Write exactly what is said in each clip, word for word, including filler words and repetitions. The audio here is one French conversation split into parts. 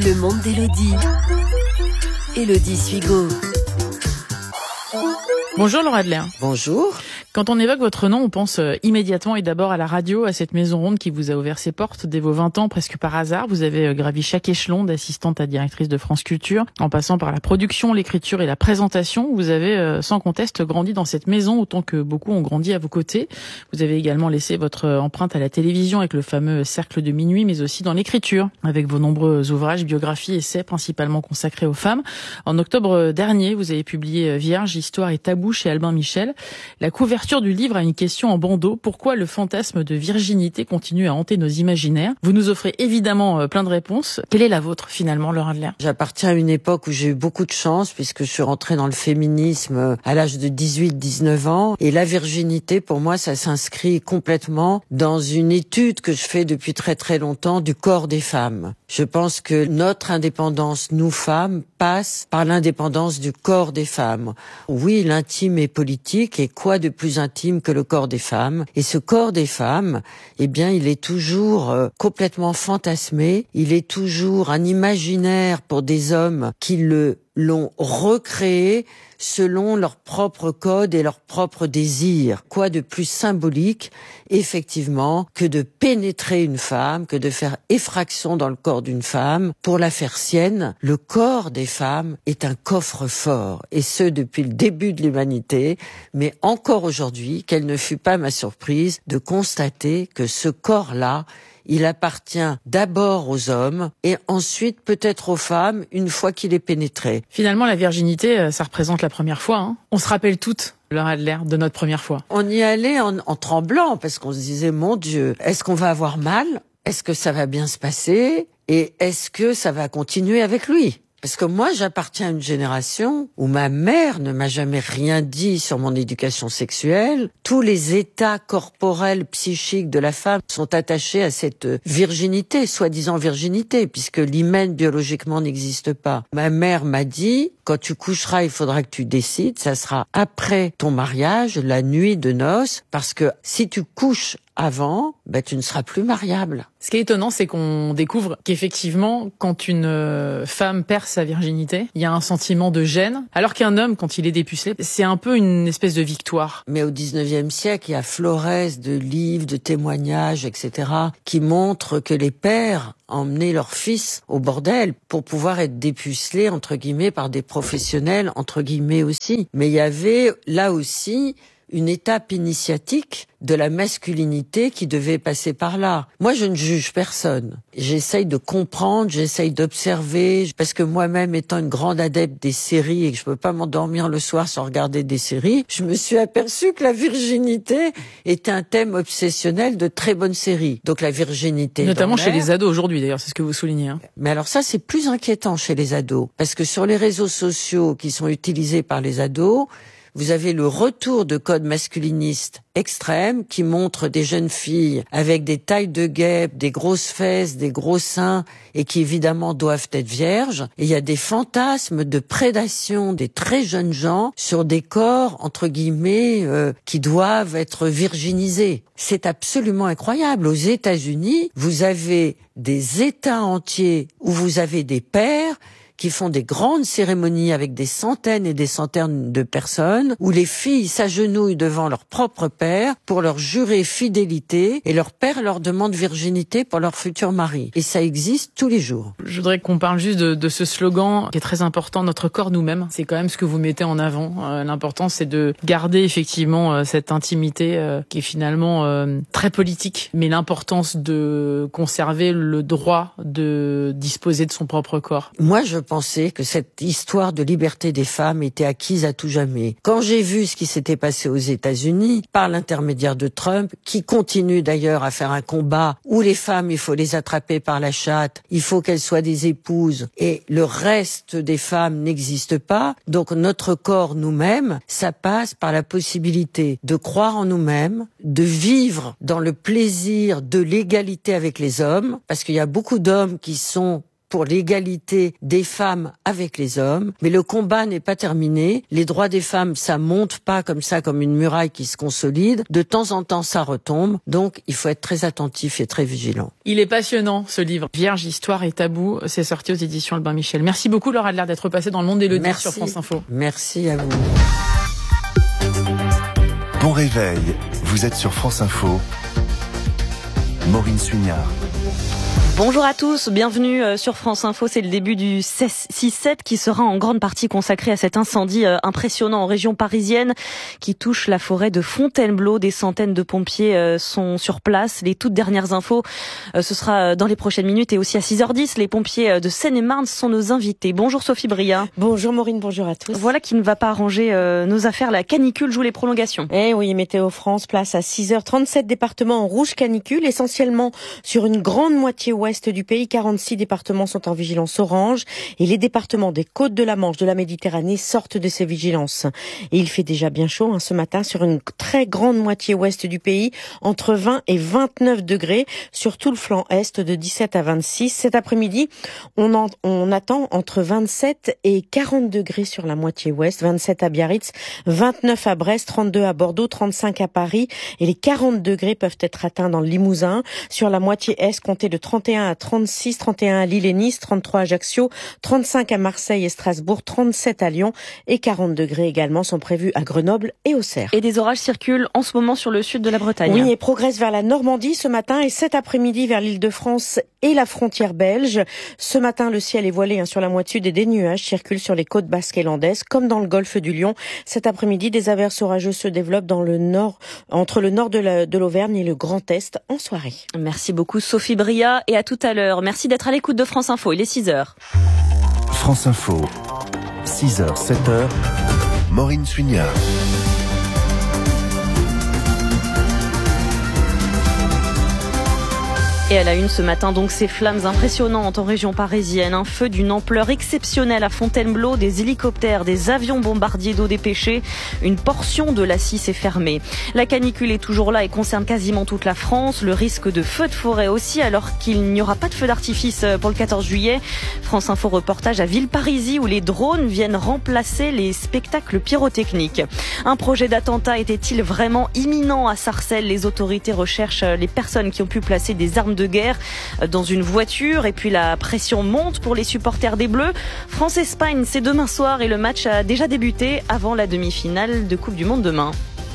Le monde d'Élodie. Élodie Suigo. Bonjour Laura Adler. Bonjour. Quand on évoque votre nom, on pense immédiatement et d'abord à la radio, à cette maison ronde qui vous a ouvert ses portes dès vos vingt ans, presque par hasard. Vous avez gravi chaque échelon d'assistante à directrice de France Culture, en passant par la production, l'écriture et la présentation. Vous avez sans conteste grandi dans cette maison autant que beaucoup ont grandi à vos côtés. Vous avez également laissé votre empreinte à la télévision avec le fameux Cercle de minuit, mais aussi dans l'écriture, avec vos nombreux ouvrages, biographies, essais principalement consacrés aux femmes. En octobre dernier, vous avez publié Vierge, Histoire et Tabou chez Albin Michel. La couverture du livre a une question en bandeau. Pourquoi le fantasme de virginité continue à hanter nos imaginaires? Vous nous offrez évidemment plein de réponses. Quelle est la vôtre finalement, Laura Adler? J'appartiens à une époque où j'ai eu beaucoup de chance puisque je suis rentrée dans le féminisme à l'âge de dix-huit dix-neuf ans. Et la virginité, pour moi, ça s'inscrit complètement dans une étude que je fais depuis très très longtemps du corps des femmes. Je pense que notre indépendance, nous femmes, passe par l'indépendance du corps des femmes. Oui, l'intime est politique, et quoi de plus intime que le corps des femmes? Et ce corps des femmes, eh bien, il est toujours euh, complètement fantasmé, il est toujours un imaginaire pour des hommes qui le l'ont recréé selon leur propre code et leur propre désir. Quoi de plus symbolique, effectivement, que de pénétrer une femme, que de faire effraction dans le corps d'une femme pour la faire sienne? Le corps des femmes est un coffre-fort, et ce depuis le début de l'humanité, mais encore aujourd'hui, quelle ne fut pas ma surprise de constater que ce corps-là, il appartient d'abord aux hommes et ensuite peut-être aux femmes une fois qu'il est pénétré. Finalement, la virginité, ça représente la première fois. Hein. On se rappelle toutes, Laura Adler, de notre première fois. On y allait en, en tremblant parce qu'on se disait, mon Dieu, est-ce qu'on va avoir mal? Est-ce que ça va bien se passer? Et est-ce que ça va continuer avec lui? Parce que moi, j'appartiens à une génération où ma mère ne m'a jamais rien dit sur mon éducation sexuelle. Tous les états corporels, psychiques de la femme sont attachés à cette virginité, soi-disant virginité, puisque l'hymen biologiquement n'existe pas. Ma mère m'a dit, quand tu coucheras, il faudra que tu décides, ça sera après ton mariage, la nuit de noces, parce que si tu couches avant, ben, tu ne seras plus mariable. Ce qui est étonnant, c'est qu'on découvre qu'effectivement, quand une femme perd sa virginité, il y a un sentiment de gêne, alors qu'un homme, quand il est dépucelé, c'est un peu une espèce de victoire. Mais au dix-neuvième siècle, il y a florès de livres, de témoignages, et cetera, qui montrent que les pères emmenaient leurs fils au bordel pour pouvoir être dépucelés, entre guillemets, par des professionnels, entre guillemets aussi. Mais il y avait là aussi une étape initiatique de la masculinité qui devait passer par là. Moi, je ne juge personne. J'essaye de comprendre, j'essaye d'observer, parce que moi-même, étant une grande adepte des séries et que je peux pas m'endormir le soir sans regarder des séries, je me suis aperçue que la virginité était un thème obsessionnel de très bonnes séries. Donc la virginité, notamment dans chez l'air. les ados aujourd'hui, d'ailleurs, c'est ce que vous soulignez. Hein. Mais alors ça, c'est plus inquiétant chez les ados, parce que sur les réseaux sociaux qui sont utilisés par les ados, vous avez le retour de codes masculinistes extrêmes qui montrent des jeunes filles avec des tailles de guêpe, des grosses fesses, des gros seins et qui évidemment doivent être vierges. Et il y a des fantasmes de prédation des très jeunes gens sur des corps, entre guillemets, euh, qui doivent être virginisés. C'est absolument incroyable. Aux États-Unis, vous avez des États entiers où vous avez des pères qui font des grandes cérémonies avec des centaines et des centaines de personnes, où les filles s'agenouillent devant leur propre père pour leur jurer fidélité, et leur père leur demande virginité pour leur futur mari. Et ça existe tous les jours. Je voudrais qu'on parle juste de, de ce slogan qui est très important, notre corps nous-mêmes. C'est quand même ce que vous mettez en avant. Euh, l'important, c'est de garder effectivement euh, cette intimité euh, qui est finalement euh, très politique, mais l'importance de conserver le droit de disposer de son propre corps. Moi, je pensais que cette histoire de liberté des femmes était acquise à tout jamais. Quand j'ai vu ce qui s'était passé aux États-Unis, par l'intermédiaire de Trump, qui continue d'ailleurs à faire un combat où les femmes, il faut les attraper par la chatte, il faut qu'elles soient des épouses, et le reste des femmes n'existe pas. Donc notre corps nous-mêmes, ça passe par la possibilité de croire en nous-mêmes, de vivre dans le plaisir de l'égalité avec les hommes, parce qu'il y a beaucoup d'hommes qui sont pour l'égalité des femmes avec les hommes. Mais le combat n'est pas terminé. Les droits des femmes, ça monte pas comme ça, comme une muraille qui se consolide. De temps en temps, ça retombe. Donc, il faut être très attentif et très vigilant. Il est passionnant, ce livre. Vierge, histoire et tabou. C'est sorti aux éditions Albin Michel. Merci beaucoup, Laura Adler, d'être passée dans le monde d'Élodie sur France Info. Merci à vous. Bon réveil. Vous êtes sur France Info. Maureen Suignard. Bonjour à tous, bienvenue sur France Info. C'est le début du six sept qui sera en grande partie consacré à cet incendie impressionnant en région parisienne qui touche la forêt de Fontainebleau. Des centaines de pompiers sont sur place. Les toutes dernières infos, ce sera dans les prochaines minutes et aussi à six heures dix. Les pompiers de Seine-et-Marne sont nos invités. Bonjour Sophie Bria. Bonjour Maureen, bonjour à tous. Voilà qui ne va pas arranger nos affaires. La canicule joue les prolongations. Eh oui, Météo France place à six heures trente-sept départements en rouge canicule, essentiellement sur une grande moitié ouest du pays. quarante-six départements sont en vigilance orange et les départements des côtes de la Manche, de la Méditerranée sortent de ces vigilances. Et il fait déjà bien chaud hein, ce matin sur une très grande moitié ouest du pays, entre vingt et vingt-neuf degrés sur tout le flanc est, de dix-sept à vingt-six. Cet après-midi, on, en, on attend entre vingt-sept et quarante degrés sur la moitié ouest, vingt-sept à Biarritz, vingt-neuf à Brest, trente-deux à Bordeaux, trente-cinq à Paris et les quarante degrés peuvent être atteints dans le Limousin. Sur la moitié est, comptez de trente et un à trente-six, trente et un à Lille et Nice, trente-trois à Ajaccio, trente-cinq à Marseille et Strasbourg, trente-sept à Lyon et quarante degrés également sont prévus à Grenoble et Auxerre. Et des orages circulent en ce moment sur le sud de la Bretagne. Oui, et progressent vers la Normandie ce matin et cet après-midi vers l'Île-de-France et la frontière belge. Ce matin, le ciel est voilé hein, sur la moitié sud et des nuages circulent sur les côtes basques et landaises comme dans le golfe du Lion. Cet après-midi, des averses orageuses se développent dans le nord, entre le nord de, la, de l'Auvergne et le Grand Est en soirée. Merci beaucoup Sophie Bria et à tout à l'heure. Merci d'être à l'écoute de France Info. Il est six heures. France Info, six heures, sept heures, Maureen Suignard. Et à la une ce matin, donc, ces flammes impressionnantes en région parisienne. Un feu d'une ampleur exceptionnelle à Fontainebleau, des hélicoptères, des avions bombardiers d'eau dépêchés. Une portion de la Cisse est fermée. La canicule est toujours là et concerne quasiment toute la France. Le risque de feu de forêt aussi, alors qu'il n'y aura pas de feu d'artifice pour le quatorze juillet. France Info reportage à Villeparisis où les drones viennent remplacer les spectacles pyrotechniques. Un projet d'attentat était-il vraiment imminent à Sarcelles? Les autorités recherchent les personnes qui ont pu placer des armes de guerre dans une voiture et puis la pression monte pour les supporters des Bleus. France-Espagne, c'est demain soir et le match a déjà débuté avant la demi-finale de Coupe du Monde demain.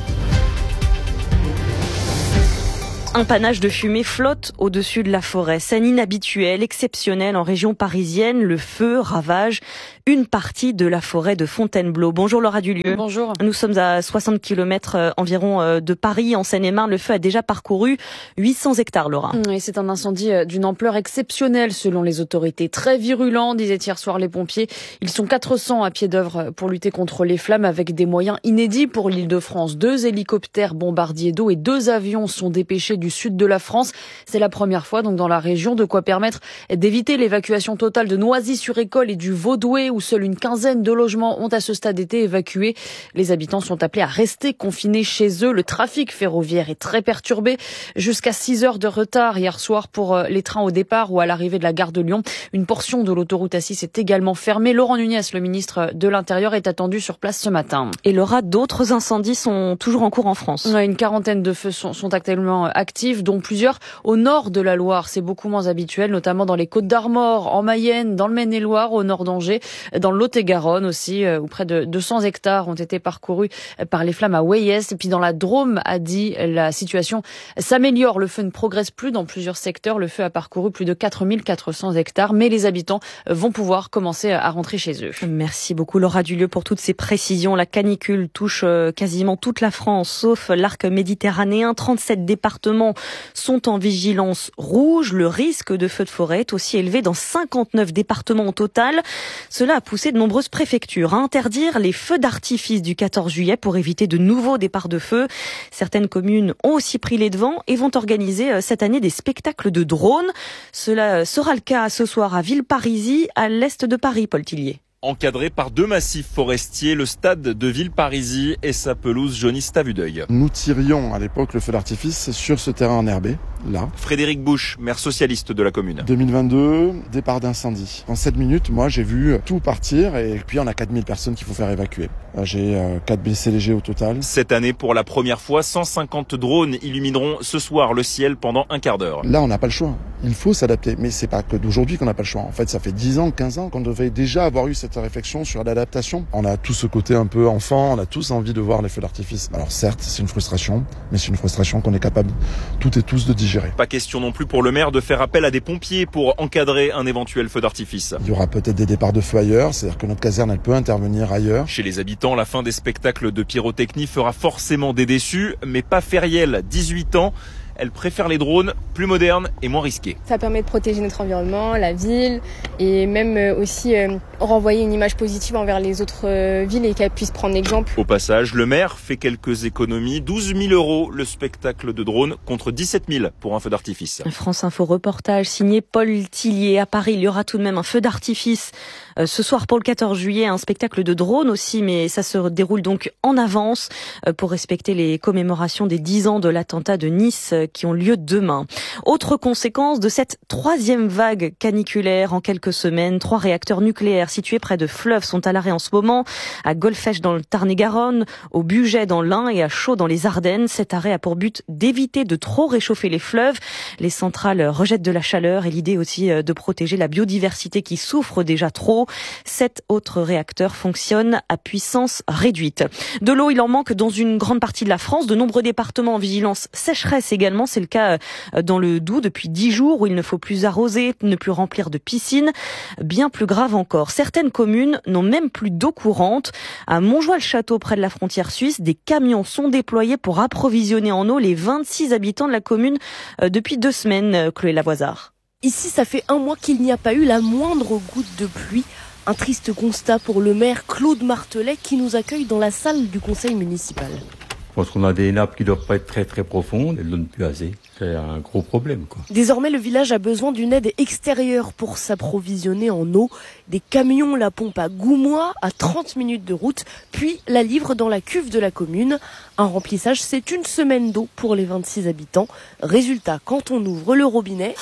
Un panache de fumée flotte au-dessus de la forêt. Scène inhabituelle, exceptionnelle en région parisienne. Le feu ravage une partie de la forêt de Fontainebleau. Bonjour Laura Dulieu. Bonjour. Nous sommes à soixante kilomètres environ de Paris, en Seine-et-Marne. Le feu a déjà parcouru huit cents hectares, Laura. Et c'est un incendie d'une ampleur exceptionnelle selon les autorités. Très virulent, disaient hier soir les pompiers. Ils sont quatre cents à pied d'œuvre pour lutter contre les flammes avec des moyens inédits pour l'Île-de-France. Deux hélicoptères bombardiers d'eau et deux avions sont dépêchés du sud de la France. C'est la première fois donc dans la région, de quoi permettre d'éviter l'évacuation totale de Noisy-sur-École et du Vaudoué où seule une quinzaine de logements ont à ce stade été évacués. Les habitants sont appelés à rester confinés chez eux. Le trafic ferroviaire est très perturbé. Jusqu'à six heures de retard hier soir pour les trains au départ ou à l'arrivée de la gare de Lyon. Une portion de l'autoroute A six est également fermée. Laurent Nunez, le ministre de l'Intérieur, est attendu sur place ce matin. Et Laura, d'autres incendies sont toujours en cours en France. Ouais, une quarantaine de feux sont, sont actuellement actifs, dont plusieurs au nord de la Loire. C'est beaucoup moins habituel, notamment dans les Côtes-d'Armor, en Mayenne, dans le Maine-et-Loire, au nord d'Angers, dans le Lot-et-Garonne aussi, où près de deux cents hectares ont été parcourus par les flammes à Weyes. Et puis dans la Drôme, a dit, la situation s'améliore. Le feu ne progresse plus dans plusieurs secteurs. Le feu a parcouru plus de quatre mille quatre cents hectares, mais les habitants vont pouvoir commencer à rentrer chez eux. Merci beaucoup Laura Dulieu pour toutes ces précisions. La canicule touche quasiment toute la France, sauf l'arc méditerranéen. trente-sept départements sont en vigilance rouge. Le risque de feu de forêt est aussi élevé dans cinquante-neuf départements au total. Cela a poussé de nombreuses préfectures à interdire les feux d'artifice du quatorze juillet pour éviter de nouveaux départs de feu. Certaines communes ont aussi pris les devants et vont organiser cette année des spectacles de drones. Cela sera le cas ce soir à Villeparisis, à l'est de Paris, Paul Tillier. encadré par deux massifs forestiers, le stade de Villeparisis et sa pelouse jaunisse à vue d'œil. Nous tirions à l'époque le feu d'artifice sur ce terrain enherbé, là. Frédéric Bouche, maire socialiste de la commune. deux mille vingt-deux, départ d'incendie. En sept minutes, moi j'ai vu tout partir et puis on a quatre mille personnes qu'il faut faire évacuer. J'ai quatre blessés légers au total. Cette année, pour la première fois, cent cinquante drones illumineront ce soir le ciel pendant un quart d'heure. Là, on n'a pas le choix. Il faut s'adapter. Mais c'est pas que d'aujourd'hui qu'on n'a pas le choix. En fait, ça fait dix ans, quinze ans qu'on devait déjà avoir eu cette réflexion sur l'adaptation. On a tout ce côté un peu enfant, on a tous envie de voir les feux d'artifice. Alors certes, c'est une frustration, mais c'est une frustration qu'on est capable toutes et tous de digérer. Pas question non plus pour le maire de faire appel à des pompiers pour encadrer un éventuel feu d'artifice. Il y aura peut-être des départs de feu ailleurs, c'est-à-dire que notre caserne, elle peut intervenir ailleurs. Chez les habitants, la fin des spectacles de pyrotechnie fera forcément des déçus, mais pas Feriel, dix-huit ans. Elle préfère les drones plus modernes et moins risqués. Ça permet de protéger notre environnement, la ville, et même aussi euh, renvoyer une image positive envers les autres euh, villes et qu'elles puissent prendre exemple. Au passage, le maire fait quelques économies. douze mille euros le spectacle de drone contre dix-sept mille pour un feu d'artifice. France Info reportage signé Paul Tillier. À Paris, il y aura tout de même un feu d'artifice euh, ce soir pour le quatorze juillet, un spectacle de drone aussi, mais ça se déroule donc en avance euh, pour respecter les commémorations des dix ans de l'attentat de Nice euh, qui ont lieu demain. Autre conséquence de cette troisième vague caniculaire en quelques semaines, trois réacteurs nucléaires situés près de fleuves sont à l'arrêt en ce moment, à Golfech dans le Tarn-et-Garonne, au Bugey dans l'Ain et à Chaux dans les Ardennes. Cet arrêt a pour but d'éviter de trop réchauffer les fleuves. Les centrales rejettent de la chaleur et l'idée aussi de protéger la biodiversité qui souffre déjà trop. Sept autres réacteurs fonctionnent à puissance réduite. De l'eau, il en manque dans une grande partie de la France, de nombreux départements en vigilance sécheresse également. C'est le cas dans le Doubs depuis dix jours où il ne faut plus arroser, ne plus remplir de piscines. Bien plus grave encore, certaines communes n'ont même plus d'eau courante. À Montjoie-le-Château, près de la frontière suisse, des camions sont déployés pour approvisionner en eau les vingt-six habitants de la commune depuis deux semaines, Chloé Lavoisard. Ici, ça fait un mois qu'il n'y a pas eu la moindre goutte de pluie. Un triste constat pour le maire Claude Martelet qui nous accueille dans la salle du conseil municipal. Je pense qu'on a des nappes qui ne doivent pas être très très profondes, elles ne donnent plus assez. C'est un gros problème, quoi. Désormais, le village a besoin d'une aide extérieure pour s'approvisionner en eau. Des camions la pompent à Goumois, à trente minutes de route, puis la livrent dans la cuve de la commune. Un remplissage, c'est une semaine d'eau pour les vingt-six habitants. Résultat, quand on ouvre le robinet,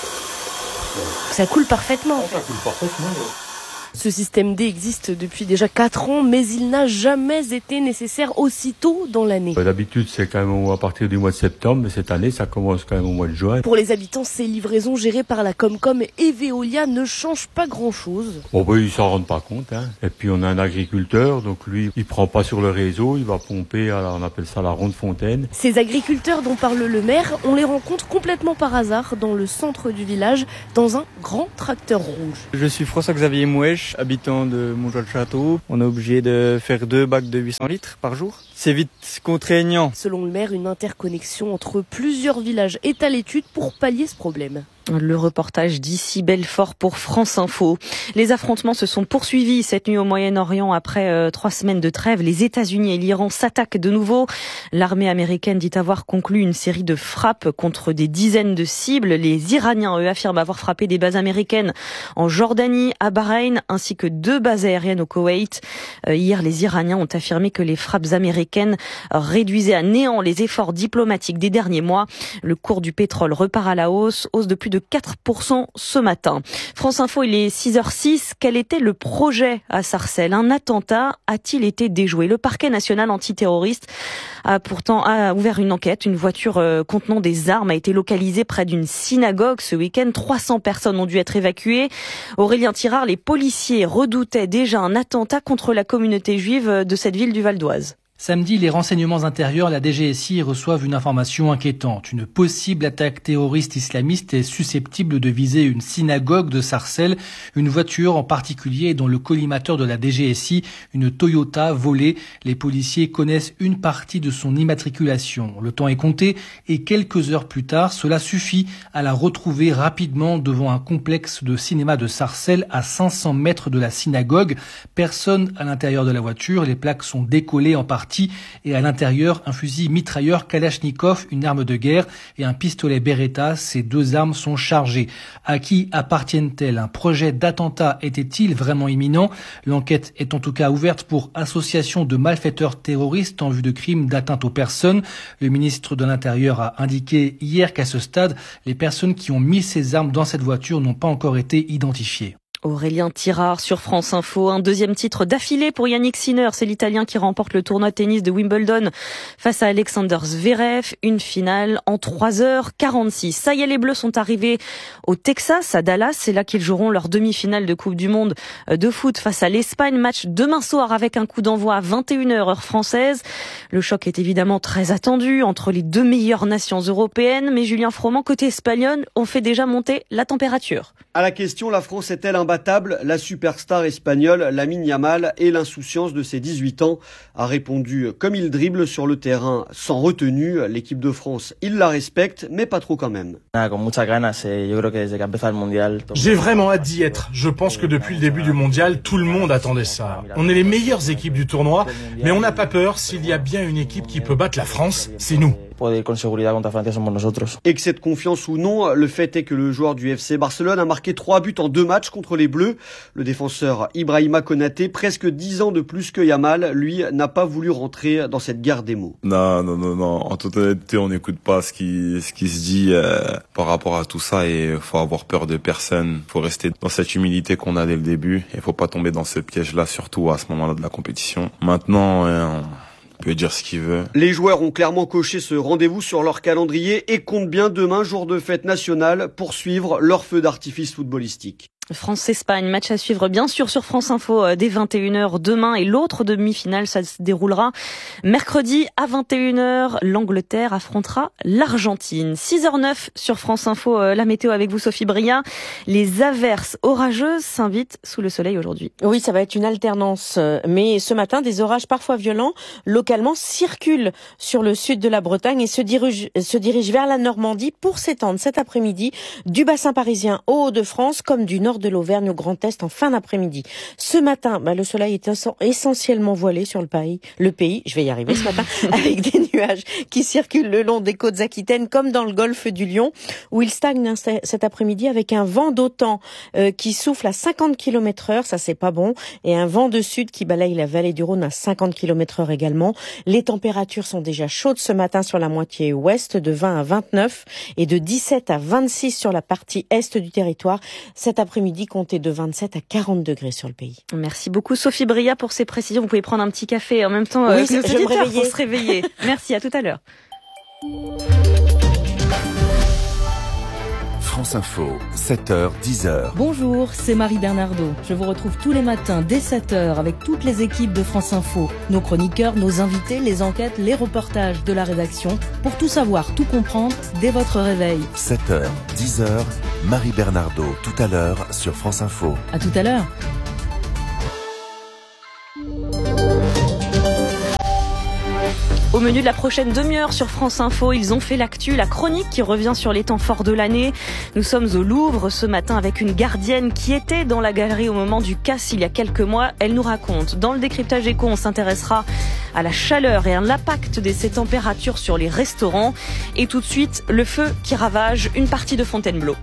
ça coule parfaitement. Ça coule parfaitement, oui. Ce système D existe depuis déjà quatre ans, mais il n'a jamais été nécessaire aussitôt dans l'année. D'habitude, c'est quand même à partir du mois de septembre, mais cette année, ça commence quand même au mois de juin. Pour les habitants, ces livraisons gérées par la Comcom et Veolia ne changent pas grand-chose. Bon, ben, ils s'en rendent pas compte, hein. Et puis, on a un agriculteur, donc lui, il prend pas sur le réseau, il va pomper, alors on appelle ça la ronde fontaine. Ces agriculteurs dont parle le maire, on les rencontre complètement par hasard dans le centre du village, dans un grand tracteur rouge. Je suis François-Xavier Mouèche, habitant de Montjoie-le-Château. On est obligé de faire deux bacs de huit cents litres par jour. C'est vite contraignant. Selon le maire, une interconnexion entre plusieurs villages est à l'étude pour pallier ce problème. Le reportage d'ici Belfort pour France Info. Les affrontements se sont poursuivis cette nuit au Moyen-Orient après euh, trois semaines de trêve. Les États-Unis et l'Iran s'attaquent de nouveau. L'armée américaine dit avoir conclu une série de frappes contre des dizaines de cibles. Les Iraniens, eux, affirment avoir frappé des bases américaines en Jordanie, à Bahreïn, ainsi que deux bases aériennes au Koweït. Euh, hier, les Iraniens ont affirmé que les frappes américaines réduisaient à néant les efforts diplomatiques des derniers mois. Le cours du pétrole repart à la hausse, hausse de plus de quatre pour cent ce matin. France Info, il est six heures six. Quel était le projet à Sarcelles? Un attentat a-t-il été déjoué? Le parquet national antiterroriste a pourtant a ouvert une enquête. Une voiture contenant des armes a été localisée près d'une synagogue ce week-end. trois cents personnes ont dû être évacuées. Aurélien Tirard, les policiers redoutaient déjà un attentat contre la communauté juive de cette ville du Val d'Oise. Samedi, les renseignements intérieurs, la D G S I, reçoivent une information inquiétante. Une possible attaque terroriste islamiste est susceptible de viser une synagogue de Sarcelles. Une voiture en particulier est dans le collimateur de la D G S I, une Toyota volée. Les policiers connaissent une partie de son immatriculation. Le temps est compté et quelques heures plus tard, cela suffit à la retrouver rapidement devant un complexe de cinéma de Sarcelles à cinq cents mètres de la synagogue. Personne à l'intérieur de la voiture. Les plaques sont décollées en partie partie et à l'intérieur un fusil mitrailleur Kalachnikov, une arme de guerre et un pistolet Beretta. Ces deux armes sont chargées. À qui appartiennent-elles? Un projet d'attentat était-il vraiment imminent? L'enquête est en tout cas ouverte pour association de malfaiteurs terroristes en vue de crimes d'atteinte aux personnes. Le ministre de l'Intérieur a indiqué hier qu'à ce stade, les personnes qui ont mis ces armes dans cette voiture n'ont pas encore été identifiées. Aurélien Tirard sur France Info. Un deuxième titre d'affilée pour Yannick Sinner. C'est l'Italien qui remporte le tournoi de tennis de Wimbledon face à Alexander Zverev. Une finale en trois heures quarante-six. Ça y est, les Bleus sont arrivés au Texas, à Dallas. C'est là qu'ils joueront leur demi-finale de Coupe du Monde de foot face à l'Espagne. Match demain soir avec un coup d'envoi à vingt et une heures heure française. Le choc est évidemment très attendu entre les deux meilleures nations européennes. Mais Julien Froment, côté espagnol, on fait déjà monter la température. À la question, la France est-elle imbattable? La superstar espagnole Lamine Yamal et l'insouciance de ses dix-huit ans a répondu comme il dribble sur le terrain sans retenue. L'équipe de France, il la respecte, mais pas trop quand même. J'ai vraiment hâte d'y être. Je pense que depuis le début du mondial, tout le monde attendait ça. On est les meilleures équipes du tournoi, mais on n'a pas peur. S'il y a bien une équipe qui peut battre la France, c'est nous. Et que cette confiance ou non, le fait est que le joueur du F C Barcelone a marqué trois buts en deux matchs contre les Bleus. Le défenseur Ibrahima Konaté, presque dix ans de plus que Yamal, lui, n'a pas voulu rentrer dans cette guerre des mots. Non, non, non, non. En toute honnêteté, on n'écoute pas ce qui, ce qui se dit euh, par rapport à tout ça et faut avoir peur de personne. Faut rester dans cette humilité qu'on a dès le début et faut pas tomber dans ce piège-là, surtout à ce moment-là de la compétition. Maintenant, hein, on peut dire ce qu'il veut. Les joueurs ont clairement coché ce rendez-vous sur leur calendrier et comptent bien demain, jour de fête nationale, poursuivre leur feu d'artifice footballistique. France-Espagne, match à suivre bien sûr sur France Info dès vingt et une heures demain et l'autre demi-finale, ça se déroulera mercredi à vingt et une heures. L'Angleterre affrontera l'Argentine. six heures neuf sur France Info, la météo avec vous Sophie Bria. Les averses orageuses s'invitent sous le soleil aujourd'hui. Oui, ça va être une alternance, mais ce matin, des orages parfois violents localement circulent sur le sud de la Bretagne et se dirigent, se dirigent vers la Normandie pour s'étendre cet après-midi du bassin parisien aux Hauts-de-France comme du nord de l'Auvergne au Grand Est en fin d'après-midi. Ce matin, bah, le soleil est essentiellement voilé sur le pays, le pays, je vais y arriver ce matin, avec des nuages qui circulent le long des côtes aquitaines comme dans le golfe du Lion, où il stagne hein, cet après-midi avec un vent d'automne euh, qui souffle à cinquante kilomètres heure, ça c'est pas bon, et un vent de sud qui balaye la vallée du Rhône à cinquante kilomètres heure également. Les températures sont déjà chaudes ce matin sur la moitié ouest, de vingt à vingt-neuf, et de dix-sept à vingt-six sur la partie est du territoire. Cet après-midi, comptez de vingt-sept à quarante degrés sur le pays. Merci beaucoup Sophie Bria pour ces précisions. Vous pouvez prendre un petit café en même temps oui, euh, que je vais me réveiller. Pour se réveiller. Merci, à tout à l'heure. France Info, sept heures, dix heures. Bonjour, c'est Marie Bernardo. Je vous retrouve tous les matins dès sept heures avec toutes les équipes de France Info. Nos chroniqueurs, nos invités, les enquêtes, les reportages de la rédaction. Pour tout savoir, tout comprendre dès votre réveil. sept heures, dix heures, Marie Bernardo, tout à l'heure sur France Info. À tout à l'heure. Au menu de la prochaine demi-heure sur France Info, ils ont fait l'actu, la chronique qui revient sur les temps forts de l'année. Nous sommes au Louvre ce matin avec une gardienne qui était dans la galerie au moment du casse il y a quelques mois. Elle nous raconte. Dans le décryptage éco, on s'intéressera à la chaleur et à l'impact de ces températures sur les restaurants. Et tout de suite, le feu qui ravage une partie de Fontainebleau.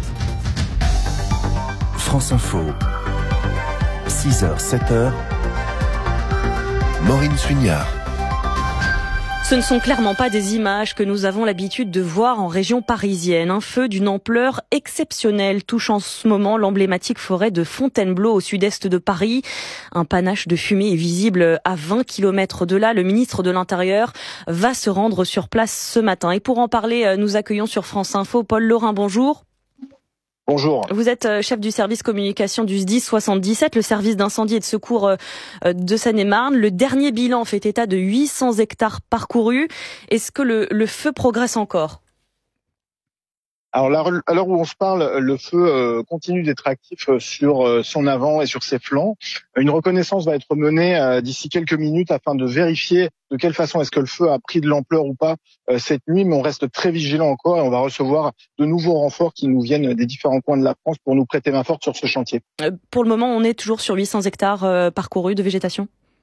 France Info, six heures, sept heures, Maureen Suignard. Ce ne sont clairement pas des images que nous avons l'habitude de voir en région parisienne. Un feu d'une ampleur exceptionnelle touche en ce moment l'emblématique forêt de Fontainebleau au sud-est de Paris. Un panache de fumée est visible à vingt kilomètres de là. Le ministre de l'Intérieur va se rendre sur place ce matin. Et pour en parler, nous accueillons sur France Info Paul Laurin. Bonjour. Bonjour. Vous êtes chef du service communication du S D I S soixante-dix-sept, le service d'incendie et de secours de Seine-et-Marne. Le dernier bilan fait état de huit cents hectares parcourus. Est-ce que le, le feu progresse encore ? Alors là, à l'heure où on se parle, le feu euh, continue d'être actif sur euh, son avant et sur ses flancs. Une reconnaissance va être menée euh, d'ici quelques minutes afin de vérifier de quelle façon est-ce que le feu a pris de l'ampleur ou pas euh, cette nuit, mais on reste très vigilant encore et on va recevoir de nouveaux renforts qui nous viennent des différents coins de la France pour nous prêter main forte sur ce chantier. Euh, pour le moment, on est toujours sur huit cents hectares euh, parcourus de végétation ?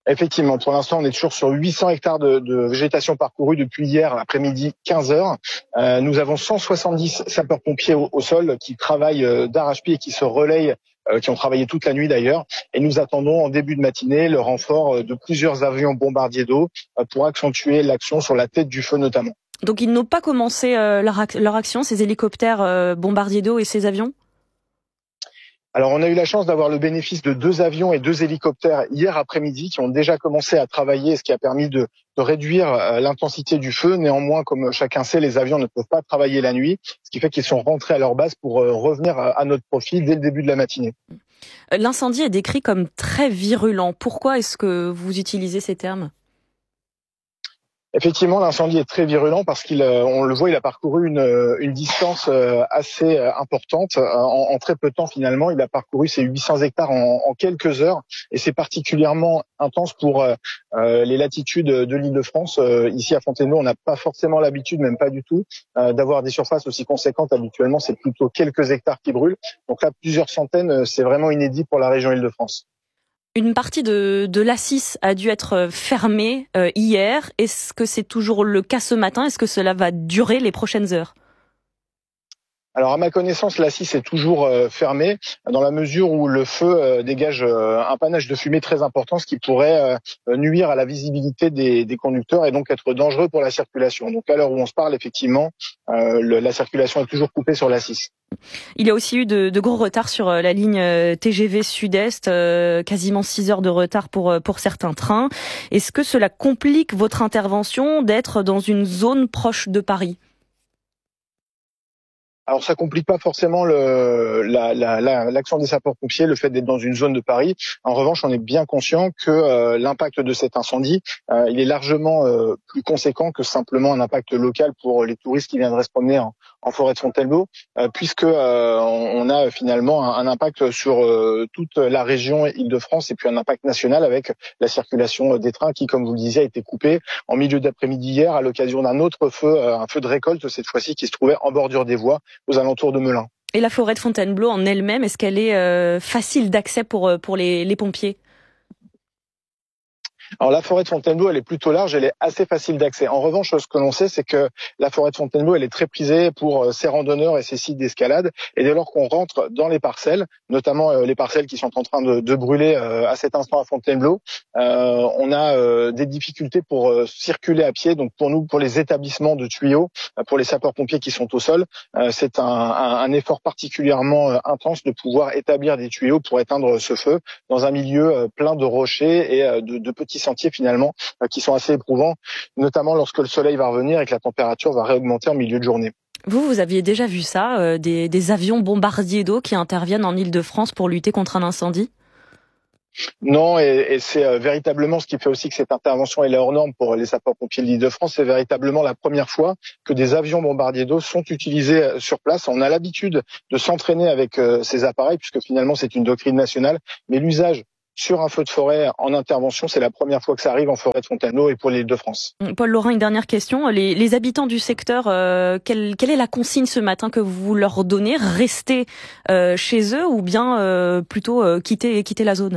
Effectivement, pour l'instant, on est toujours sur huit cents hectares de, de végétation parcourue depuis hier après-midi quinze heures. Euh, nous avons cent soixante-dix sapeurs-pompiers au, au sol qui travaillent euh, d'arrache-pied et qui se relayent, euh, qui ont travaillé toute la nuit d'ailleurs. Et nous attendons en début de matinée le renfort euh, de plusieurs avions bombardiers d'eau euh, pour accentuer l'action sur la tête du feu notamment. Donc ils n'ont pas commencé euh, leur, ac- leur action, ces hélicoptères euh, bombardiers d'eau et ces avions ? Alors, on a eu la chance d'avoir le bénéfice de deux avions et deux hélicoptères hier après-midi qui ont déjà commencé à travailler, ce qui a permis de, de réduire euh, l'intensité du feu. Néanmoins, comme chacun sait, les avions ne peuvent pas travailler la nuit, ce qui fait qu'ils sont rentrés à leur base pour euh, revenir à, à notre profit dès le début de la matinée. L'incendie est décrit comme très virulent. Pourquoi est-ce que vous utilisez ces termes ? Effectivement, l'incendie est très virulent parce qu'il, euh, on le voit, il a parcouru une, une distance euh, assez euh, importante. En, en très peu de temps, finalement, il a parcouru ces huit cents hectares en, en quelques heures, et c'est particulièrement intense pour euh, les latitudes de l'Île-de-France. Euh, ici à Fontainebleau, on n'a pas forcément l'habitude, même pas du tout, euh, d'avoir des surfaces aussi conséquentes. Habituellement, c'est plutôt quelques hectares qui brûlent. Donc là, plusieurs centaines, c'est vraiment inédit pour la région Île-de-France. Une partie de, de l'A six a dû être fermée euh, hier. Est-ce que c'est toujours le cas ce matin ? Est-ce que cela va durer les prochaines heures ? Alors à ma connaissance, l'A six est toujours euh, fermée dans la mesure où le feu euh, dégage euh, un panache de fumée très important, ce qui pourrait euh, nuire à la visibilité des, des conducteurs et donc être dangereux pour la circulation. Donc à l'heure où on se parle, effectivement, euh, le, la circulation est toujours coupée sur l'A six. Il y a aussi eu de, de gros retards sur la ligne T G V Sud-Est, euh, quasiment six heures de retard pour, pour certains trains. Est-ce que cela complique votre intervention d'être dans une zone proche de Paris ? Alors ça complique pas forcément le, la, la, la, l'action des sapeurs-pompiers, le fait d'être dans une zone de Paris. En revanche, on est bien conscient que euh, l'impact de cet incendie, euh, il est largement euh, plus conséquent que simplement un impact local pour les touristes qui viendraient se promener en, en forêt de Fontainebleau, euh, puisque euh, on a finalement un, un impact sur euh, toute la région Île-de-France et puis un impact national avec la circulation des trains qui, comme vous le disiez, a été coupée en milieu d'après-midi hier à l'occasion d'un autre feu, un feu de récolte cette fois-ci qui se trouvait en bordure des voies aux alentours de Melun. Et la forêt de Fontainebleau en elle-même, est-ce qu'elle est euh, facile d'accès pour, pour les, les pompiers ? Alors la forêt de Fontainebleau, elle est plutôt large, elle est assez facile d'accès. En revanche, ce que l'on sait, c'est que la forêt de Fontainebleau, elle est très prisée pour ses randonneurs et ses sites d'escalade. Et dès lors qu'on rentre dans les parcelles, notamment les parcelles qui sont en train de, de brûler à cet instant à Fontainebleau, euh, on a euh, des difficultés pour euh, circuler à pied. Donc pour nous, pour les établissements de tuyaux, pour les sapeurs-pompiers qui sont au sol, euh, c'est un, un, un effort particulièrement euh, intense de pouvoir établir des tuyaux pour éteindre ce feu dans un milieu euh, plein de rochers et euh, de, de petits sentiers finalement euh, qui sont assez éprouvants, notamment lorsque le soleil va revenir et que la température va réaugmenter en milieu de journée. Vous, vous aviez déjà vu ça, euh, des, des avions bombardiers d'eau qui interviennent en Île-de-France pour lutter contre un incendie ? Non, et, et c'est euh, véritablement ce qui fait aussi que cette intervention est hors norme pour les sapeurs-pompiers de l'Île-de-France. C'est véritablement la première fois que des avions bombardiers d'eau sont utilisés sur place. On a l'habitude de s'entraîner avec euh, ces appareils puisque finalement c'est une doctrine nationale, mais l'usage sur un feu de forêt en intervention, c'est la première fois que ça arrive en forêt de Fontainebleau et pour l'Île-de-France. Paul Laurin, une dernière question. Les, les habitants du secteur, euh, quelle, quelle est la consigne ce matin que vous leur donnez ? Rester euh, chez eux ou bien euh, plutôt euh, quitter, quitter la zone ?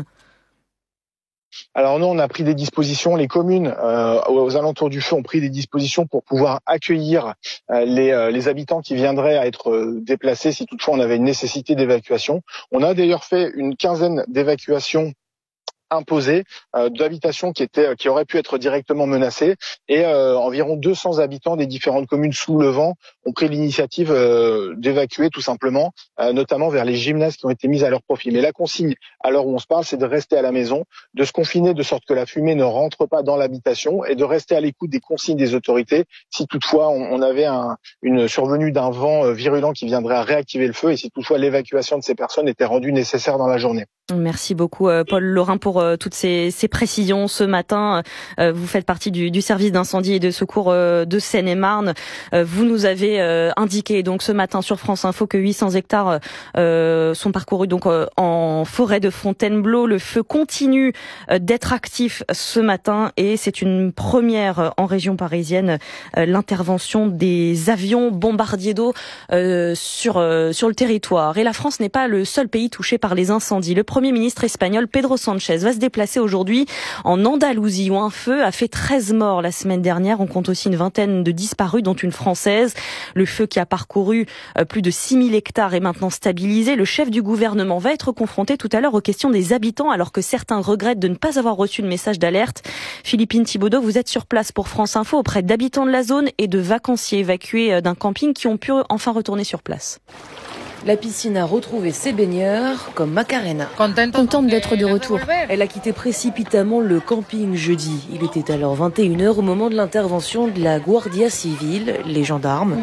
Alors nous, on a pris des dispositions. Les communes euh, aux alentours du feu ont pris des dispositions pour pouvoir accueillir euh, les, euh, les habitants qui viendraient à être euh, déplacés si toutefois on avait une nécessité d'évacuation. On a d'ailleurs fait une quinzaine d'évacuations imposées euh, d'habitations qui étaient qui auraient pu être directement menacées et euh, environ deux cents habitants des différentes communes sous le vent ont pris l'initiative euh, d'évacuer tout simplement, euh, notamment vers les gymnases qui ont été mises à leur profit. Mais la consigne, à l'heure où on se parle, c'est de rester à la maison, de se confiner de sorte que la fumée ne rentre pas dans l'habitation et de rester à l'écoute des consignes des autorités si toutefois on, on avait un, une survenue d'un vent virulent qui viendrait à réactiver le feu et si toutefois l'évacuation de ces personnes était rendue nécessaire dans la journée. Merci beaucoup Paul Laurin pour toutes ces, ces précisions ce matin. Vous faites partie du, du service d'incendie et de secours de Seine-et-Marne. Vous nous avez indiqué donc ce matin sur France Info que huit cents hectares sont parcourus donc en en forêt de Fontainebleau. Le feu continue d'être actif ce matin et c'est une première en région parisienne, l'intervention des avions bombardiers d'eau euh, sur, euh, sur le territoire. Et la France n'est pas le seul pays touché par les incendies. Le Premier ministre espagnol Pedro Sánchez va se déplacer aujourd'hui en Andalousie où un feu a fait treize morts la semaine dernière. On compte aussi une vingtaine de disparus dont une française. Le feu qui a parcouru plus de six mille hectares est maintenant stabilisé. Le chef du gouvernement va être confronté tout à l'heure aux questions des habitants alors que certains regrettent de ne pas avoir reçu de message d'alerte. Philippine Thibaudot, vous êtes sur place pour France Info auprès d'habitants de la zone et de vacanciers évacués d'un camping qui ont pu enfin retourner sur place. La piscine a retrouvé ses baigneurs, comme Macarena. Contente d'être de retour. Elle a quitté précipitamment le camping jeudi. Il était alors vingt et une heures au moment de l'intervention de la Guardia Civile, les gendarmes.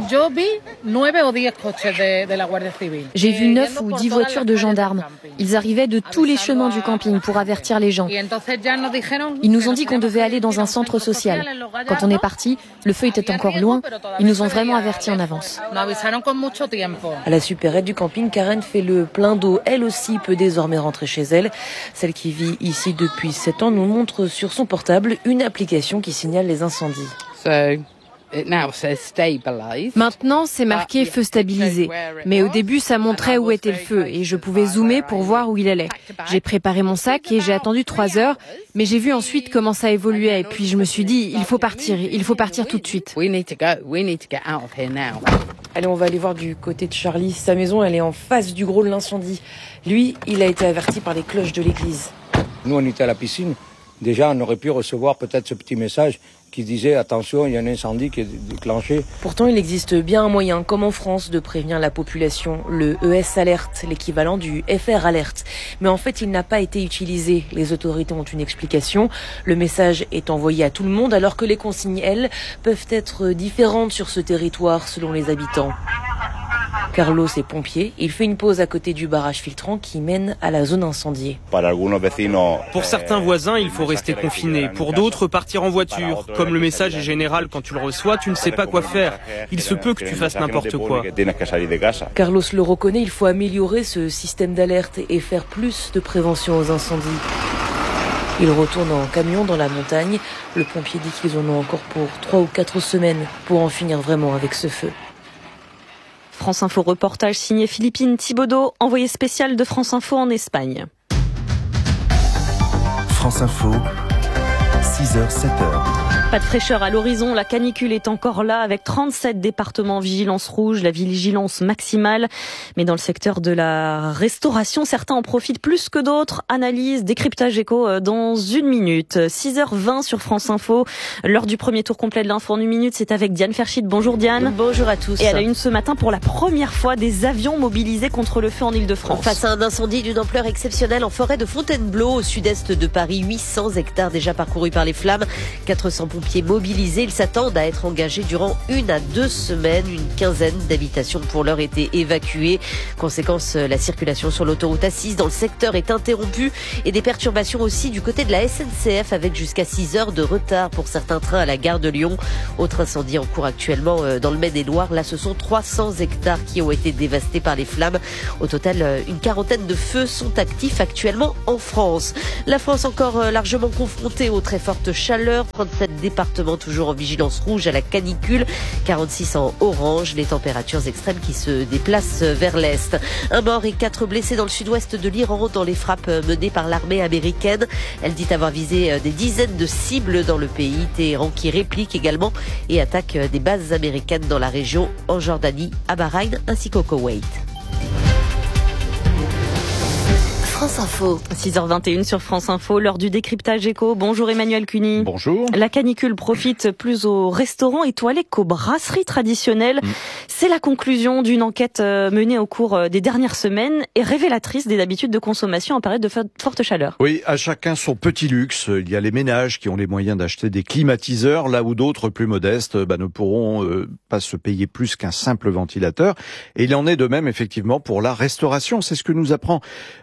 J'ai vu neuf ou dix voitures de gendarmes. Ils arrivaient de tous les chemins du camping pour avertir les gens. Ils nous ont dit qu'on devait aller dans un centre social. Quand on est parti, le feu était encore loin. Ils nous ont vraiment avertis en avance. À la supérette du camping, Karen fait le plein d'eau. Elle aussi peut désormais rentrer chez elle. Celle qui vit ici depuis sept ans nous montre sur son portable une application qui signale les incendies. Maintenant, c'est marqué feu stabilisé. Mais au début, ça montrait où était le feu et je pouvais zoomer pour voir où il allait. J'ai préparé mon sac et j'ai attendu trois heures, mais j'ai vu ensuite comment ça évoluait et puis je me suis dit, il faut partir, il faut partir tout de suite. Allez, on va aller voir du côté de Charlie. Sa maison, elle est en face du gros de l'incendie. Lui, il a été averti par les cloches de l'église. Nous, on était à la piscine. Déjà, on aurait pu recevoir peut-être ce petit message qui disait « Attention, il y a un incendie qui est déclenché ». Pourtant, il existe bien un moyen, comme en France, de prévenir la population. Le E S Alert, l'équivalent du F R Alert. Mais en fait, il n'a pas été utilisé. Les autorités ont une explication. Le message est envoyé à tout le monde, alors que les consignes, elles, peuvent être différentes sur ce territoire, selon les habitants. Carlos est pompier. Il fait une pause à côté du barrage filtrant qui mène à la zone incendiée. Pour certains voisins, il faut rester confiné. Pour d'autres, partir en voiture. Comme le message est général, quand tu le reçois, tu ne sais pas quoi faire. Il se peut que tu fasses n'importe quoi. Carlos le reconnaît, il faut améliorer ce système d'alerte et faire plus de prévention aux incendies. Il retourne en camion dans la montagne. Le pompier dit qu'ils en ont encore pour trois ou quatre semaines pour en finir vraiment avec ce feu. France Info reportage signé Philippine Thibaudot, envoyé spécial de France Info en Espagne. France Info, six heures, sept heures. Pas de fraîcheur à l'horizon, la canicule est encore là avec trente-sept départements en vigilance rouge, la vigilance maximale. Mais dans le secteur de la restauration, certains en profitent plus que d'autres. Analyse, décryptage éco dans une minute. six heures vingt sur France Info. L'heure du premier tour complet de l'info en une minute, c'est avec Diane Ferchit. Bonjour Diane. Bonjour à tous. Et à la une ce matin, pour la première fois, des avions mobilisés contre le feu en Ile-de-France. Face à un incendie d'une ampleur exceptionnelle en forêt de Fontainebleau, au sud-est de Paris, huit cents hectares déjà parcourus par les flammes, quatre cents pompiers mobilisés. Ils s'attendent à être engagés durant une à deux semaines. Une quinzaine d'habitations pour l'heure étaient évacuées. Conséquence, la circulation sur l'autoroute A six dans le secteur est interrompue et des perturbations aussi du côté de la S N C F avec jusqu'à six heures de retard pour certains trains à la gare de Lyon. Autre incendie en cours actuellement dans le Maine-et-Loire. Là, ce sont trois cents hectares qui ont été dévastés par les flammes. Au total, une quarantaine de feux sont actifs actuellement en France. La France encore largement confrontée aux très fortes chaleurs. trente-sept départements toujours en vigilance rouge à la canicule, quarante-six en orange, les températures extrêmes qui se déplacent vers l'est. Un mort et quatre blessés dans le sud-ouest de l'Iran dans les frappes menées par l'armée américaine. Elle dit avoir visé des dizaines de cibles dans le pays. Téhéran qui réplique également et attaque des bases américaines dans la région, en Jordanie, à Bahreïn ainsi qu'au Koweït. France Info. six heures vingt et une sur France Info, l'heure du décryptage éco. Bonjour Emmanuel Cuny. Bonjour. La canicule profite plus aux restaurants étoilés qu'aux brasseries traditionnelles. Mmh. C'est la conclusion d'une enquête menée au cours des dernières semaines et révélatrice des habitudes de consommation en période de forte chaleur. Oui, à chacun son petit luxe. Il y a les ménages qui ont les moyens d'acheter des climatiseurs, là où d'autres plus modestes bah, ne pourront euh, pas se payer plus qu'un simple ventilateur. Et il en est de même effectivement pour la restauration. C'est ce que nous apprend euh, cet été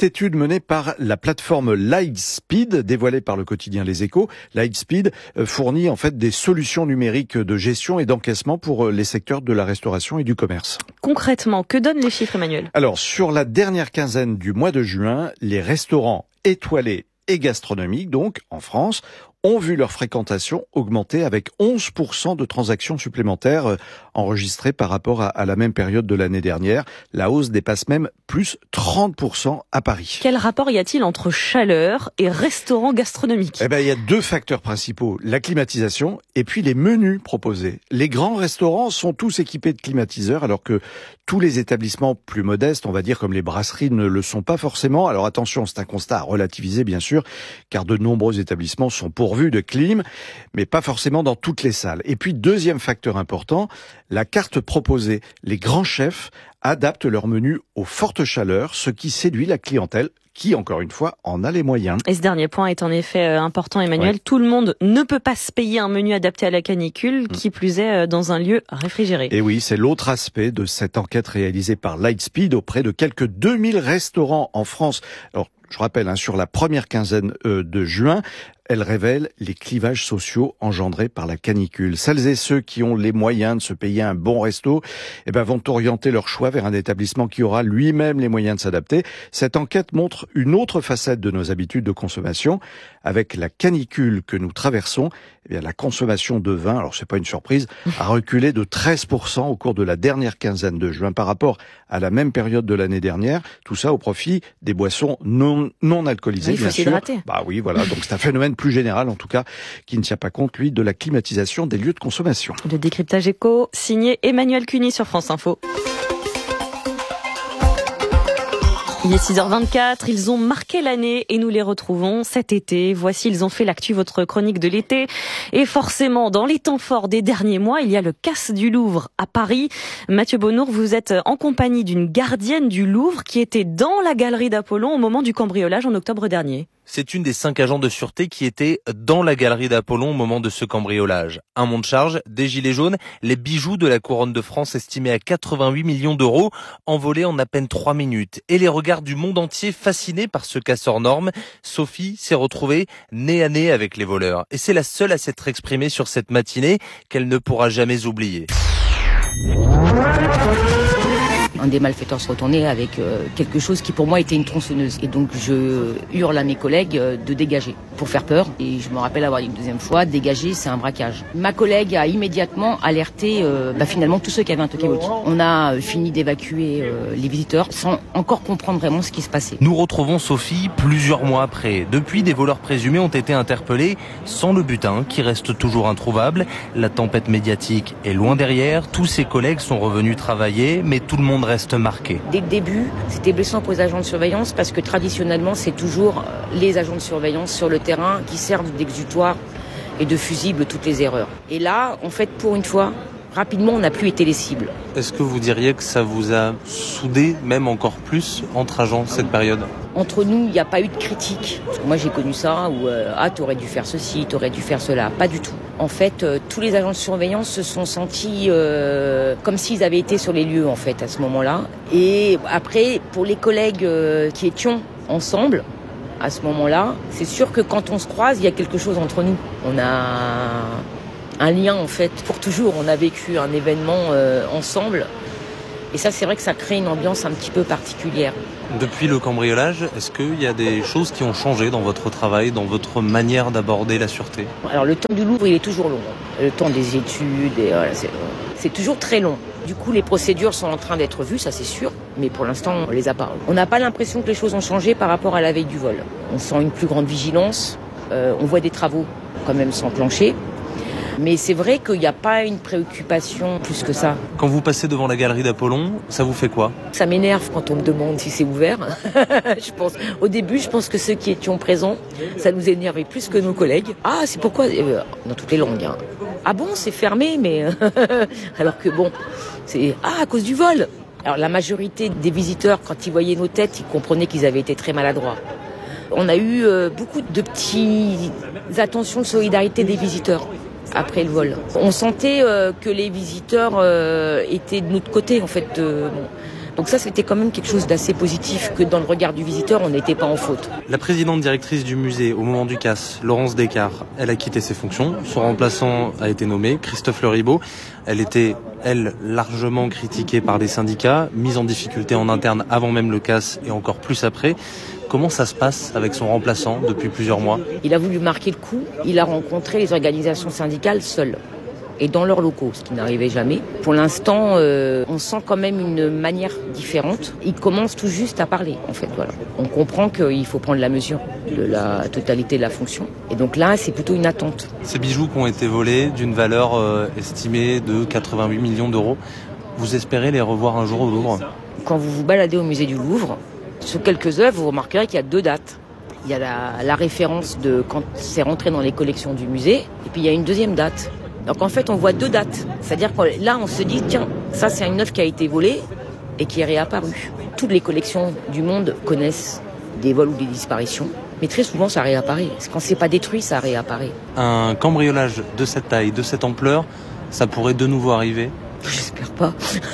étude menée par la plateforme Lightspeed, dévoilée par le quotidien Les Échos. Lightspeed fournit en fait des solutions numériques de gestion et d'encaissement pour les secteurs de la restauration et du commerce. Concrètement, que donnent les chiffres, Emmanuel ? Alors, sur la dernière quinzaine du mois de juin, les restaurants étoilés et gastronomiques, donc, en France, ont vu leur fréquentation augmenter avec onze pour cent de transactions supplémentaires enregistrées par rapport à, à la même période de l'année dernière. La hausse dépasse même plus trente pour cent à Paris. Quel rapport y a-t-il entre chaleur et restaurants gastronomiques ? Eh ben, il y a deux facteurs principaux, la climatisation et puis les menus proposés. Les grands restaurants sont tous équipés de climatiseurs alors que tous les établissements plus modestes, on va dire comme les brasseries, ne le sont pas forcément. Alors attention, c'est un constat à relativiser bien sûr, car de nombreux établissements sont pourvus de clim, mais pas forcément dans toutes les salles. Et puis, deuxième facteur important, la carte proposée. Les grands chefs adaptent leur menu aux fortes chaleurs, ce qui séduit la clientèle qui, encore une fois, en a les moyens. Et ce dernier point est en effet important, Emmanuel. Ouais. Tout le monde ne peut pas se payer un menu adapté à la canicule, mmh. qui plus est dans un lieu réfrigéré. Et oui, c'est l'autre aspect de cette enquête réalisée par Lightspeed auprès de quelques deux mille restaurants en France. Alors, je rappelle, hein, sur la première quinzaine euh, de juin, elle révèle les clivages sociaux engendrés par la canicule. Celles et ceux qui ont les moyens de se payer un bon resto, eh ben, vont orienter leur choix vers un établissement qui aura lui-même les moyens de s'adapter. Cette enquête montre une autre facette de nos habitudes de consommation. Avec la canicule que nous traversons, eh bien, la consommation de vin, alors c'est pas une surprise, a reculé de treize pour cent au cours de la dernière quinzaine de juin par rapport à la même période de l'année dernière. Tout ça au profit des boissons non, non alcoolisées, oui, bien sûr. S'hydrater. Bah oui, voilà. Donc c'est un phénomène plus général, en tout cas, qui ne tient pas compte, lui, de la climatisation des lieux de consommation. Le décryptage éco, signé Emmanuel Cuny sur France Info. Il est six heures vingt-quatre, ils ont marqué l'année et nous les retrouvons cet été. Voici, ils ont fait l'actu, votre chronique de l'été. Et forcément, dans les temps forts des derniers mois, il y a le casse du Louvre à Paris. Mathieu Bonnour, vous êtes en compagnie d'une gardienne du Louvre qui était dans la galerie d'Apollon au moment du cambriolage en octobre dernier. C'est une des cinq agents de sûreté qui était dans la galerie d'Apollon au moment de ce cambriolage. Un monte-charge, des gilets jaunes, les bijoux de la couronne de France estimés à quatre-vingt-huit millions d'euros, envolés en à peine trois minutes. Et les regards du monde entier fascinés par ce casseur norme. Sophie s'est retrouvée nez à nez avec les voleurs. Et c'est la seule à s'être exprimée sur cette matinée qu'elle ne pourra jamais oublier. Un des malfaiteurs se retournait avec euh, quelque chose qui pour moi était une tronçonneuse. Et donc je hurle à mes collègues euh, de dégager pour faire peur. Et je me rappelle avoir dit une deuxième fois, dégager c'est un braquage. Ma collègue a immédiatement alerté euh, bah, finalement tous ceux qui avaient un talkie-walkie. On a euh, fini d'évacuer euh, les visiteurs sans encore comprendre vraiment ce qui se passait. Nous retrouvons Sophie plusieurs mois après. Depuis, des voleurs présumés ont été interpellés sans le butin qui reste toujours introuvable. La tempête médiatique est loin derrière. Tous ses collègues sont revenus travailler, mais tout le monde reste marqué. Dès le début, c'était blessant pour les agents de surveillance parce que traditionnellement, c'est toujours les agents de surveillance sur le terrain qui servent d'exutoire et de fusible toutes les erreurs. Et là, en fait, pour une fois, rapidement, on n'a plus été les cibles. Est-ce que vous diriez que ça vous a soudé, même encore plus, entre agents cette période ? Entre nous, il n'y a pas eu de critique. Moi, j'ai connu ça où euh, ah, t'aurais dû faire ceci, t'aurais dû faire cela. Pas du tout. En fait, euh, tous les agents de surveillance se sont sentis euh, comme s'ils avaient été sur les lieux, en fait, à ce moment-là. Et après, pour les collègues euh, qui étions ensemble, à ce moment-là, c'est sûr que quand on se croise, il y a quelque chose entre nous. On a un lien, en fait, pour toujours. On a vécu un événement euh, ensemble. Et ça, c'est vrai que ça crée une ambiance un petit peu particulière. Depuis le cambriolage, est-ce qu'il y a des choses qui ont changé dans votre travail, dans votre manière d'aborder la sûreté ? Alors, le temps du Louvre, il est toujours long. Le temps des études, et voilà, c'est, c'est toujours très long. Du coup, les procédures sont en train d'être vues, ça c'est sûr, mais pour l'instant, on les a pas. On n'a pas l'impression que les choses ont changé par rapport à la veille du vol. On sent une plus grande vigilance, euh, on voit des travaux quand même s'enclencher. Mais c'est vrai qu'il n'y a pas une préoccupation plus que ça. Quand vous passez devant la galerie d'Apollon, ça vous fait quoi ? Ça m'énerve quand on me demande si c'est ouvert. je pense, au début, je pense que ceux qui étions présents, ça nous énervait plus que nos collègues. Ah, c'est pourquoi euh, dans toutes les langues. Hein. Ah bon, c'est fermé, mais... Alors que bon, c'est... Ah, à cause du vol. Alors la majorité des visiteurs, quand ils voyaient nos têtes, ils comprenaient qu'ils avaient été très maladroits. On a eu euh, beaucoup de petites attentions de solidarité des visiteurs. Après le vol. On sentait euh, que les visiteurs euh, étaient de notre côté, en fait. Euh, bon. Donc ça, c'était quand même quelque chose d'assez positif, que dans le regard du visiteur, on n'était pas en faute. La présidente directrice du musée au moment du casse, Laurence Descartes, elle a quitté ses fonctions. Son remplaçant a été nommé, Christophe Le Ribaud. Elle était, elle, largement critiquée par les syndicats, mise en difficulté en interne avant même le casse et encore plus après. Comment ça se passe avec son remplaçant depuis plusieurs mois ? Il a voulu marquer le coup, il a rencontré les organisations syndicales seules et dans leurs locaux, ce qui n'arrivait jamais. Pour l'instant, euh, on sent quand même une manière différente. Il commence tout juste à parler, en fait. Voilà. On comprend qu'il faut prendre la mesure de la totalité de la fonction. Et donc là, c'est plutôt une attente. Ces bijoux qui ont été volés d'une valeur euh, estimée de quatre-vingt-huit millions d'euros, vous espérez les revoir un jour au Louvre ? Quand vous vous baladez au musée du Louvre, sur quelques œuvres, vous remarquerez qu'il y a deux dates. Il y a la, la référence de quand c'est rentré dans les collections du musée, et puis il y a une deuxième date. Donc en fait, on voit deux dates. C'est-à-dire que là, on se dit, tiens, ça c'est une œuvre qui a été volée et qui est réapparue. Toutes les collections du monde connaissent des vols ou des disparitions, mais très souvent ça réapparaît. Quand c'est pas détruit, ça réapparaît. Un cambriolage de cette taille, de cette ampleur, ça pourrait de nouveau arriver ? J'espère pas.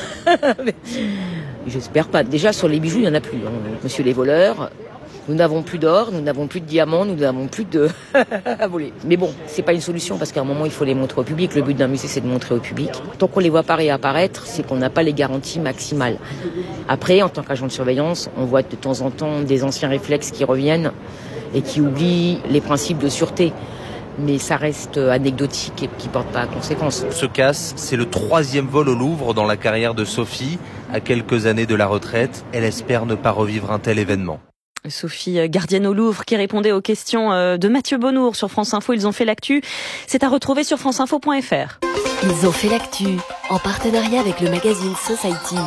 J'espère pas. Déjà, sur les bijoux, il n'y en a plus. Hein. Monsieur les voleurs, nous n'avons plus d'or, nous n'avons plus de diamants, nous n'avons plus de... à voler. Mais bon, c'est pas une solution parce qu'à un moment, il faut les montrer au public. Le but d'un musée, c'est de montrer au public. Tant qu'on les voit pas réapparaître, c'est qu'on n'a pas les garanties maximales. Après, en tant qu'agent de surveillance, on voit de temps en temps des anciens réflexes qui reviennent et qui oublient les principes de sûreté. Mais ça reste anecdotique et qui ne porte pas à conséquence. Ce casse, c'est le troisième vol au Louvre dans la carrière de Sophie. À quelques années de la retraite, elle espère ne pas revivre un tel événement. Sophie, gardienne au Louvre, qui répondait aux questions de Mathieu Bonnour sur France Info. Ils ont fait l'actu. C'est à retrouver sur franceinfo point f r. Ils ont fait l'actu en partenariat avec le magazine Society.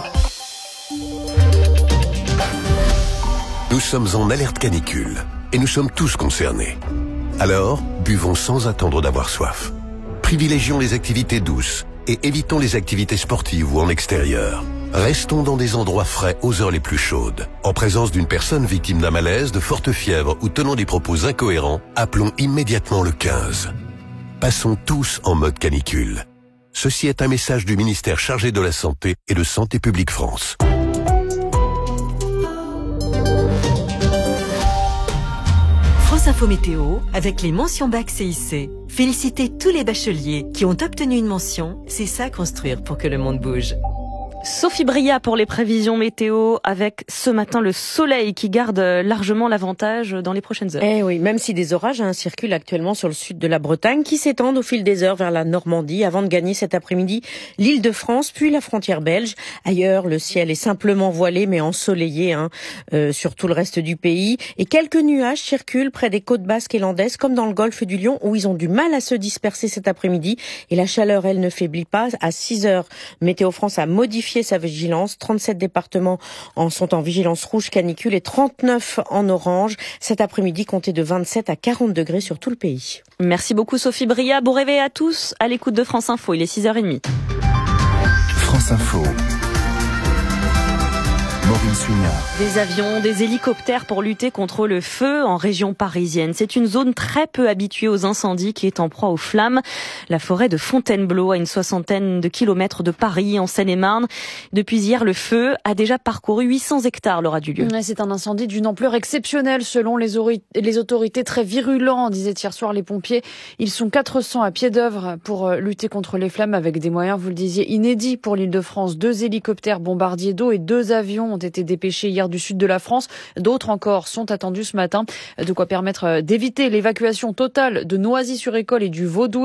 Nous sommes en alerte canicule et nous sommes tous concernés. Alors, buvons sans attendre d'avoir soif. Privilégions les activités douces et évitons les activités sportives ou en extérieur. Restons dans des endroits frais aux heures les plus chaudes. En présence d'une personne victime d'un malaise, de forte fièvre ou tenant des propos incohérents, appelons immédiatement le quinze. Passons tous en mode canicule. Ceci est un message du ministère chargé de la Santé et de Santé publique France. France Info Météo avec les mentions bac C I C. Félicitez tous les bacheliers qui ont obtenu une mention. C'est ça construire pour que le monde bouge. Sophie Bria pour les prévisions météo avec ce matin le soleil qui garde largement l'avantage dans les prochaines heures. Eh oui, même si des orages hein, circulent actuellement sur le sud de la Bretagne qui s'étendent au fil des heures vers la Normandie avant de gagner cet après-midi l'Île-de-France puis la frontière belge. Ailleurs, le ciel est simplement voilé mais ensoleillé hein, euh, sur tout le reste du pays et quelques nuages circulent près des côtes basques et landaises comme dans le golfe du Lion où ils ont du mal à se disperser cet après-midi et la chaleur elle ne faiblit pas. À six heures, Météo France a modifié sa vigilance. trente-sept départements en sont en vigilance rouge canicule et trente-neuf en orange. Cet après-midi, comptez de vingt-sept à quarante degrés sur tout le pays. Merci beaucoup Sophie Bria. Bon réveil à tous à l'écoute de France Info. Il est six heures trente. France Info. Maureen Suignard. Des avions, des hélicoptères pour lutter contre le feu en région parisienne. C'est une zone très peu habituée aux incendies qui est en proie aux flammes. La forêt de Fontainebleau, à une soixantaine de kilomètres de Paris, en Seine-et-Marne. Depuis hier, le feu a déjà parcouru huit cents hectares, Laura Dulieu. C'est un incendie d'une ampleur exceptionnelle selon les, ori- les autorités, très virulent, disaient hier soir les pompiers. Ils sont quatre cents à pied d'œuvre pour lutter contre les flammes avec des moyens, vous le disiez, inédits pour l'Île-de-France. Deux hélicoptères bombardiers d'eau et deux avions ont été dépêchés hier du sud de la France. D'autres encore sont attendus ce matin. De quoi permettre d'éviter l'évacuation totale de Noisy-sur-École et du Vaudou.